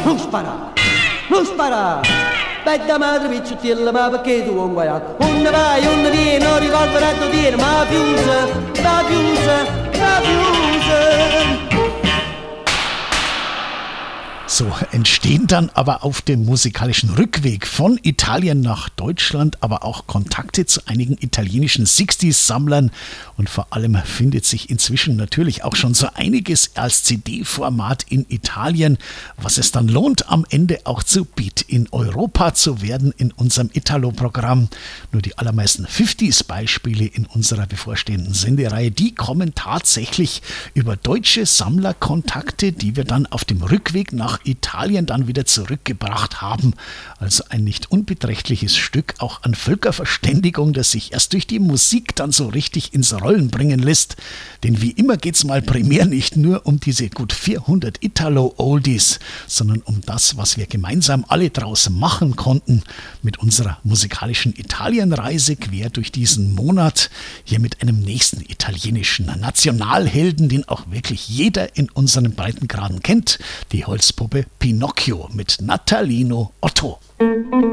non spara. Bella madre picciottiella, ma perché tu vuoi guaiare? Un vai, un viene, non rivolvere a dire, ma fiusa. So entstehen dann aber auf dem musikalischen Rückweg von Italien nach Deutschland aber auch Kontakte zu einigen italienischen 60s-Sammlern und vor allem findet sich inzwischen natürlich auch schon so einiges als CD-Format in Italien, was es dann lohnt, am Ende auch zu Beat in Europa zu werden in unserem Italo-Programm. Nur die allermeisten 50s-Beispiele in unserer bevorstehenden Sendereihe, die kommen tatsächlich über deutsche Sammlerkontakte, die wir dann auf dem Rückweg nach Italien dann wieder zurückgebracht haben. Also ein nicht unbeträchtliches Stück auch an Völkerverständigung, das sich erst durch die Musik dann so richtig ins Rollen bringen lässt. Denn wie immer geht es mal primär nicht nur um diese gut 400 Italo-Oldies, sondern um das, was wir gemeinsam alle draus machen konnten mit unserer musikalischen Italienreise quer durch diesen Monat. Hier mit einem nächsten italienischen Nationalhelden, den auch wirklich jeder in unseren Breitengraden kennt, die Holzpuppe Pinocchio mit Natalino Otto.